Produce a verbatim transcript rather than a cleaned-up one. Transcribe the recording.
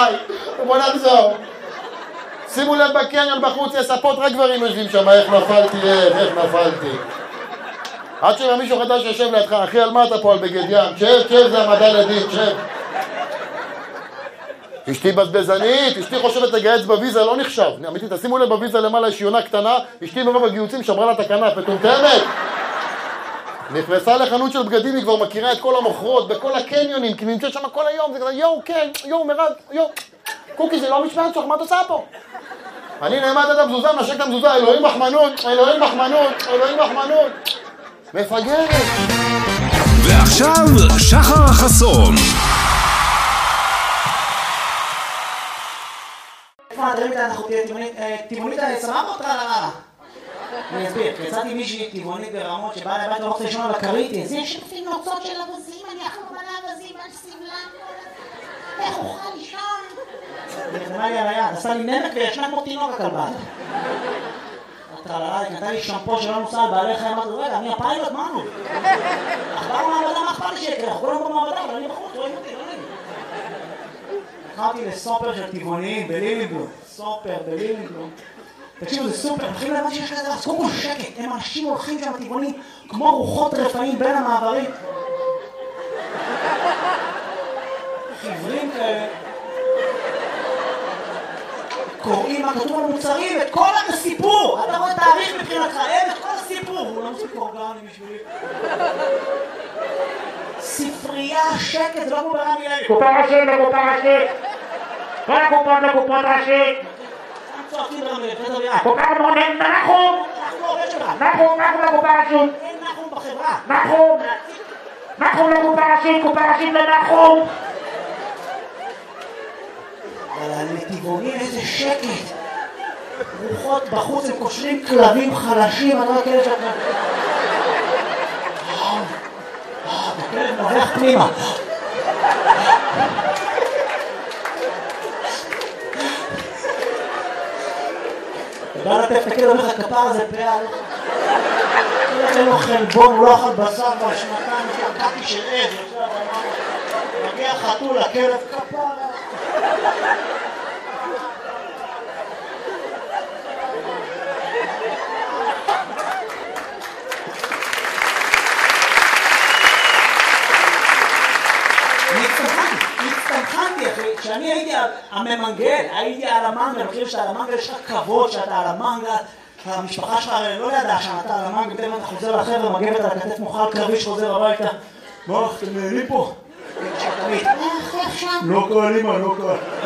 די, בוא נחזור. שימו לב בקניון בחוץ, יש ספות, רק גברים יושבים שם, איך נפלתי, איך, איך נפלתי. עד שמה מישהו חדש יושב לידך, אחי, על מה אתה פה על בגד ים? שב, שב, זה המדע לדין, שב. אשתי בזבזנית, אשתי חושבת לגייץ בוויזה, לא נחשב. אמיתי, תשימו לב בוויזה למעלה, יש יונה קטנה, אשתי מרוב הגיוצים שמרה לה את הכנף, מטומטמת. נכנסה לחנות של בגדים, היא כבר מכירה את כל המוכרות, בכל הקניונים, כי נמצאת שם כל היום, זה כזה, יואו, כן, יואו, מירב, יואו. קוקי, זה לא משמעת שלך, מה את עושה פה? אני נעמד את המזוזה, נשק את המזוזה, אלוהים מחמנות, אלוהים מחמנות, אלוהים מחמנות. מפגרת. ועכשיו, שחר חסון. איפה הדברים האלה אנחנו טבעונית סבבה או טרללה? אני אסביר, כי יצאתי מישהי טבעונית ברמות שבאה לבית ולא רוצה לישון על הכרית. זה שפים נוצות של אבזים, אני אחלום על האבזים, על סבלם. איך אוכל לישון? נחתמה לי על היד, עשה לי נמק וישנה כמו תינוק הכלבה. הטרללה, היא נתנה לי שמפו שלא נוסע על בעלי חיים, אמרתי, רגע, אני הפיילוט, מה נו? אחבר במעבדה, מה אכפת לי שיקרה? אנחנו כולנו במעבדה, אבל אני בחוץ, רואים אותי, לא נעים. לקחתי לסופר של טבעוניים בלילינגלום, סופר בלילינגלום. תקשיבו, זה סופר, הם מתחילים להבן שיש כזה, אז קודם כל שקט, הם אנשים הולכים שם טבעוניים כמו רוחות רפאים בין המעברים. חיוורים כאלה. קוראים מה כתוב על מוצרים, את כל הסיפור! אתה רואה תאריך מבחינתך, אין את כל הסיפור! הוא לא מספיק אורגני בשבילי. ספרייה, שקט, זה לא כמו ברמי לוי. קופה ראשית לקופה ראשית. כל הקופות לקופות ראשית. צועקים ברמי לוי, זה דבירה. קופה מונן, נחום! אנחנו עובד שלך. נחום, נחום לקופה ראשית. אין נחום בחברה. נחום! נחום לקופה ראשית, קופה ראשית לנחום! אבל הנתיבונים איזה שקט. רוחות בחוץ, הם קושרים כלבים חלשים, אני לא הכלב שלך. הכלב מובח פנימה. ובא לטף את הכלב, אומר לך, כפר הזה פאה. אין לו חלבון, הוא לא אכל בשר כבר שנתיים, שקעתי של עז. מגיע חתול, הכלב כפר. כשאני הייתי הממנגל, הייתי על המנגל, אני חושב שאתה על המנגל יש לך כבוד שאתה על המנגל, המשפחה שלך לא ידעה שאתה על המנגל, פתאום אתה חוזר לחבר'ה, מגבת על הכתף מוכר קרבי שחוזר הביתה. מה, אתם נהנים פה? איך, איך שם? לא קל, אמא, לא קל.